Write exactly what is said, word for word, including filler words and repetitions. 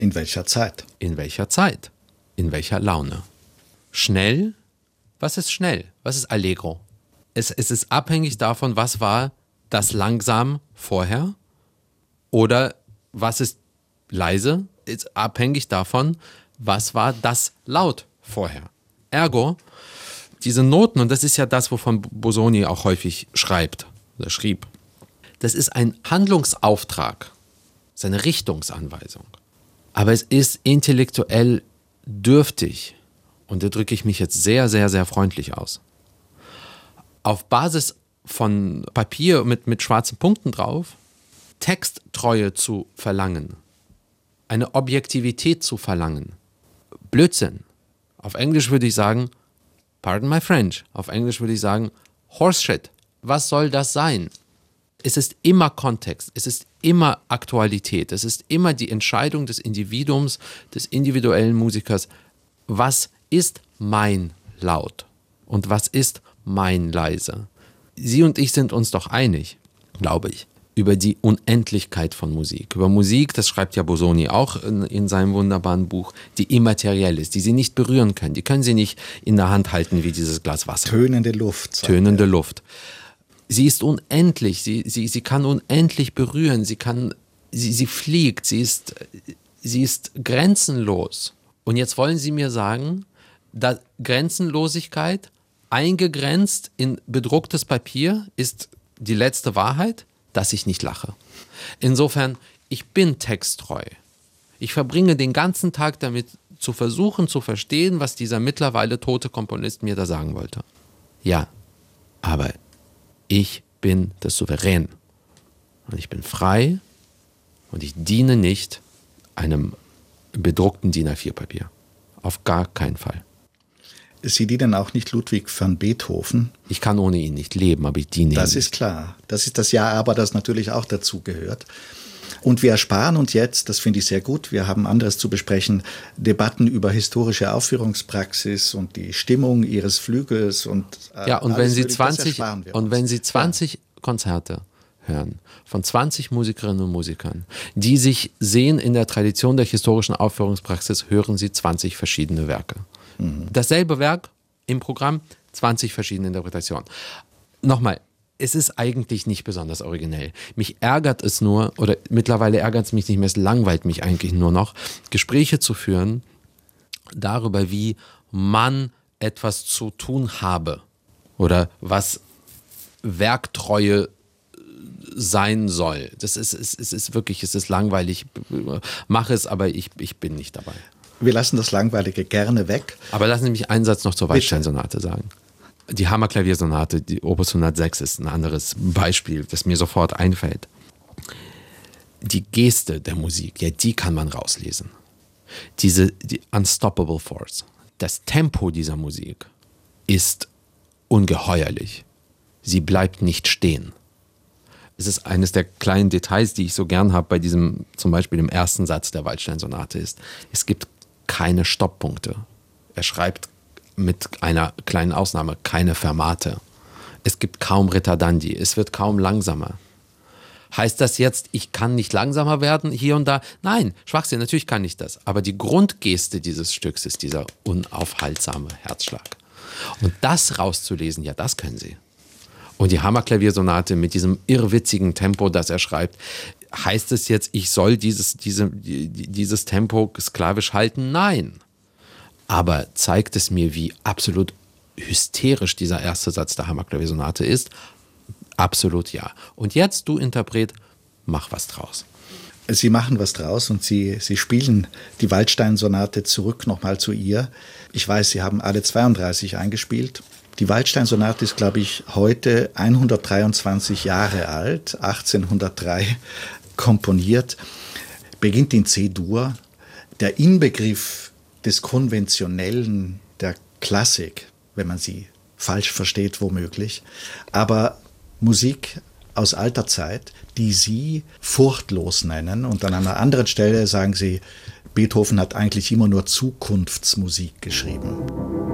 In welcher Zeit? In welcher Zeit? In welcher Laune? Schnell? Was ist schnell? Was ist Allegro? Es, es ist abhängig davon, was war das langsam vorher oder was ist leise, ist abhängig davon, was war das laut vorher. Ergo, diese Noten, und das ist ja das, wovon Busoni auch häufig schreibt oder schrieb, das ist ein Handlungsauftrag, das ist eine Richtungsanweisung. Aber es ist intellektuell dürftig, und da drücke ich mich jetzt sehr, sehr, sehr freundlich aus, auf Basis von Papier mit, mit schwarzen Punkten drauf, Texttreue zu verlangen, eine Objektivität zu verlangen. Blödsinn. Auf Englisch würde ich sagen, pardon my French, auf Englisch würde ich sagen, Horseshit. Was soll das sein? Es ist immer Kontext, es ist immer Aktualität, es ist immer die Entscheidung des Individuums, des individuellen Musikers. Was ist mein Laut und was ist mein Leise? Sie und ich sind uns doch einig, glaube ich, über die Unendlichkeit von Musik. Über Musik, das schreibt ja Busoni auch in, in seinem wunderbaren Buch, die immateriell ist, die Sie nicht berühren können. Die können Sie nicht in der Hand halten wie dieses Glas Wasser. Tönende Luft. Tönende Luft. Sie ist unendlich, sie, sie, sie kann unendlich berühren, sie kann, sie, sie fliegt, sie ist, sie ist grenzenlos. Und jetzt wollen Sie mir sagen, dass Grenzenlosigkeit eingegrenzt in bedrucktes Papier ist die letzte Wahrheit, dass ich nicht lache. Insofern, ich bin texttreu. Ich verbringe den ganzen Tag damit zu versuchen zu verstehen, was dieser mittlerweile tote Komponist mir da sagen wollte. Ja, aber ich bin das Souverän. Und ich bin frei und ich diene nicht einem bedruckten D I N A vier Papier. Auf gar keinen Fall. Sie dienen auch nicht Ludwig van Beethoven. Ich kann ohne ihn nicht leben, aber ich diene ihm. Das ist klar. Das ist das Ja-Aber, das natürlich auch dazu gehört. Und wir ersparen uns jetzt, das finde ich sehr gut, wir haben anderes zu besprechen, Debatten über historische Aufführungspraxis und die Stimmung ihres Flügels. Und äh, ja, und wenn Sie mögliche, zwanzig, und wenn Sie zwanzig ja. Konzerte hören von zwanzig Musikerinnen und Musikern, die sich sehen in der Tradition der historischen Aufführungspraxis, hören Sie zwanzig verschiedene Werke. Mhm. Dasselbe Werk im Programm, zwanzig verschiedene Interpretationen. Nochmal, es ist eigentlich nicht besonders originell. Mich ärgert es nur, oder mittlerweile ärgert es mich nicht mehr, es langweilt mich eigentlich nur noch, Gespräche zu führen darüber, wie man etwas zu tun habe oder was Werktreue sein soll. Das ist, es, es ist wirklich, es ist langweilig. Mache es, aber ich, ich bin nicht dabei. Wir lassen das Langweilige gerne weg. Aber lassen Sie mich einen Satz noch zur Waldstein-Sonate sagen. Die Hammerklaviersonate, die Opus hundertsechs, ist ein anderes Beispiel, das mir sofort einfällt. Die Geste der Musik, ja, die kann man rauslesen. Diese die Unstoppable Force. Das Tempo dieser Musik ist ungeheuerlich. Sie bleibt nicht stehen. Es ist eines der kleinen Details, die ich so gern habe bei diesem, zum Beispiel im ersten Satz der Waldstein-Sonate ist, es gibt keine Stopppunkte. Er schreibt mit einer kleinen Ausnahme keine Fermate. Es gibt kaum Ritardandi, es wird kaum langsamer. Heißt das jetzt, ich kann nicht langsamer werden hier und da? Nein, Schwachsinn, natürlich kann ich das. Aber die Grundgeste dieses Stücks ist dieser unaufhaltsame Herzschlag. Und das rauszulesen, ja, das können Sie. Und die Hammerklaviersonate mit diesem irrwitzigen Tempo, das er schreibt, heißt es jetzt, ich soll dieses, diese, dieses Tempo sklavisch halten? Nein. Aber zeigt es mir, wie absolut hysterisch dieser erste Satz der Hammerklaviersonate ist? Absolut ja. Und jetzt, du Interpret, mach was draus. Sie machen was draus und Sie, Sie spielen die Waldstein-Sonate zurück nochmal zu ihr. Ich weiß, Sie haben alle zweiunddreißig eingespielt. Die Waldstein-Sonate ist, glaube ich, heute hundertdreiundzwanzig Jahre alt, achtzehnhundertdrei komponiert, beginnt in C-Dur. Der Inbegriff des Konventionellen, der Klassik, wenn man sie falsch versteht womöglich, aber Musik aus alter Zeit, die Sie furchtlos nennen. Und an einer anderen Stelle sagen Sie, Beethoven hat eigentlich immer nur Zukunftsmusik geschrieben.